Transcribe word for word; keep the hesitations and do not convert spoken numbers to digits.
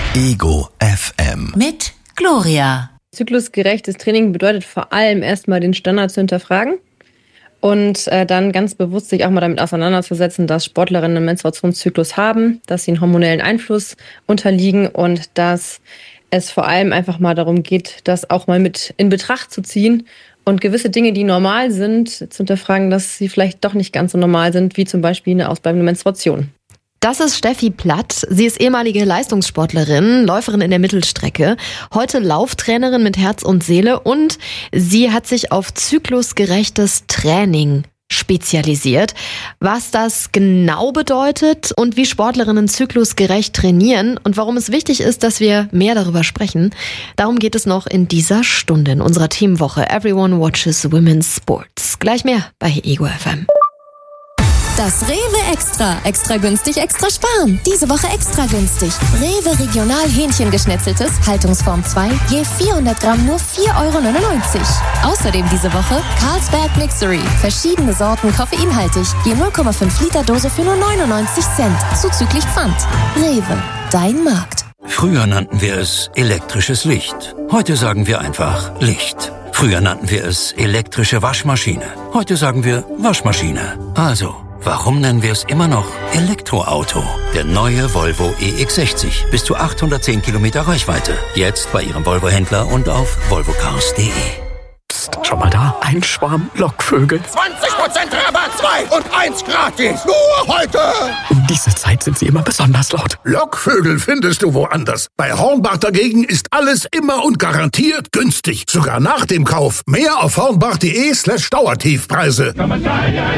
Ego F M. Mit Gloria. Zyklusgerechtes Training bedeutet vor allem erstmal den Standard zu hinterfragen und äh, dann ganz bewusst sich auch mal damit auseinanderzusetzen, dass Sportlerinnen einen Menstruationszyklus haben, dass sie einen hormonellen Einfluss unterliegen und dass es vor allem einfach mal darum geht, das auch mal mit in Betracht zu ziehen und gewisse Dinge, die normal sind, zu hinterfragen, dass sie vielleicht doch nicht ganz so normal sind, wie zum Beispiel eine ausbleibende Menstruation. Das ist Steffi Platt. Sie ist ehemalige Leistungssportlerin, Läuferin in der Mittelstrecke, heute Lauftrainerin mit Herz und Seele und sie hat sich auf zyklusgerechtes Training spezialisiert. Was das genau bedeutet und wie Sportlerinnen zyklusgerecht trainieren und warum es wichtig ist, dass wir mehr darüber sprechen, darum geht es noch in dieser Stunde in unserer Teamwoche Everyone Watches Women's Sports. Gleich mehr bei Ego F M. Das Rewe Extra. Extra günstig, extra sparen. Diese Woche extra günstig. Rewe Regional Hähnchengeschnetzeltes, Haltungsform zwei, je vierhundert Gramm nur vier Euro neunundneunzig. Außerdem diese Woche Carlsberg Mixery. Verschiedene Sorten koffeinhaltig. Je null Komma fünf Liter Dose für nur neunundneunzig Cent. Zuzüglich Pfand. Rewe. Dein Markt. Früher nannten wir es elektrisches Licht. Heute sagen wir einfach Licht. Früher nannten wir es elektrische Waschmaschine. Heute sagen wir Waschmaschine. Also, warum nennen wir es immer noch Elektroauto? Der neue Volvo E X sechzig. Bis zu achthundertzehn Kilometer Reichweite. Jetzt bei Ihrem Volvo-Händler und auf volvo cars punkt de. Psst, schon mal da? Ein Schwarm Lockvögel. zwanzig Prozent Rabatt, zwei und eins gratis. Nur heute. Um diese Zeit sind sie immer besonders laut. Lockvögel findest du woanders. Bei Hornbach dagegen ist alles immer und garantiert günstig. Sogar nach dem Kauf. Mehr auf hornbach punkt de slash Dauertiefpreise.